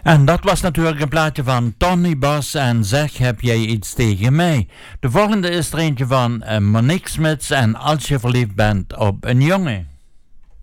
En dat was natuurlijk een plaatje van Tony Bas en Zeg, heb jij iets tegen mij? De volgende is er eentje van Monique Smits en Als je verliefd bent op een jongen.